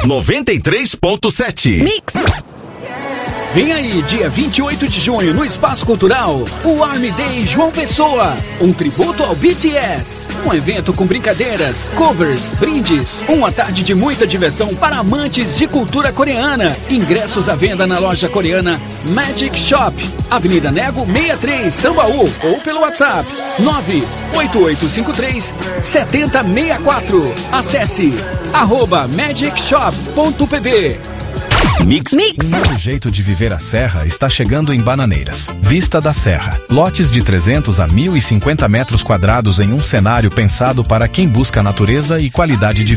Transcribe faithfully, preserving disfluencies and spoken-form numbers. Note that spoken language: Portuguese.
noventa e três ponto sete. Mix. Vem aí, dia vinte e oito de junho, no Espaço Cultural, o Army Day João Pessoa, um tributo ao B T S. Um evento com brincadeiras, covers, brindes, uma tarde de muita diversão para amantes de cultura coreana. Ingressos à venda na loja coreana Magic Shop, Avenida Nego sessenta e três, Tambaú, ou pelo WhatsApp nove oito oito cinco três sete zero seis quatro. Acesse arroba magic shop ponto p b. Mix. Mix. O novo jeito de viver a Serra está chegando em Bananeiras. Vista da Serra. Lotes de trezentos a mil e cinquenta metros quadrados em um cenário pensado para quem busca natureza e qualidade de